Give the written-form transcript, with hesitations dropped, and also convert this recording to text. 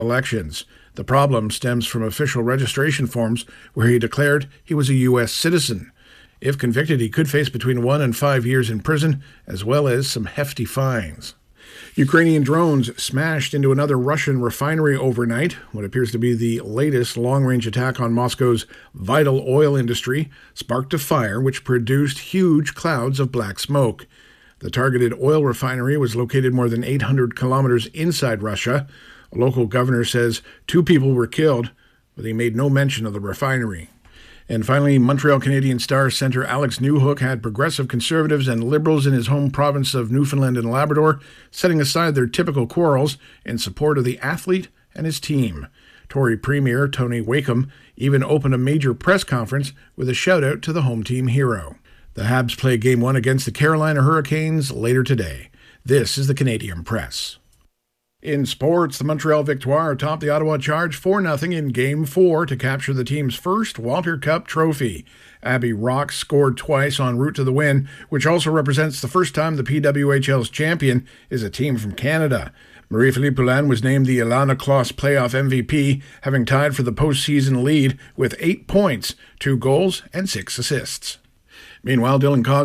elections. The problem stems from official registration forms where he declared he was a U.S. citizen. If convicted, he could face between 1 and 5 years in prison, as well as some hefty fines. Ukrainian drones smashed into another Russian refinery overnight. What appears to be the latest long-range attack on Moscow's vital oil industry sparked a fire which produced huge clouds of black smoke. The targeted oil refinery was located more than 800 kilometers inside Russia. A local governor says 2 people were killed, but he made no mention of the refinery. And finally, Montreal Canadiens star centre Alex Newhook had progressive conservatives and liberals in his home province of Newfoundland and Labrador setting aside their typical quarrels in support of the athlete and his team. Tory Premier Tony Wakeham even opened a major press conference with a shout-out to the home team hero. The Habs play Game 1 against the Carolina Hurricanes later today. This is the Canadian Press. In sports, the Montreal Victoire topped the Ottawa Charge 4-0 in Game 4 to capture the team's first Walter Cup trophy. Abby Rock scored twice en route to the win, which also represents the first time the PWHL's champion is a team from Canada. Marie-Philippe Poulin was named the Ilana Kloss playoff MVP, having tied for the postseason lead with 8 points, 2 goals, and 6 assists. Meanwhile, Dylan Cog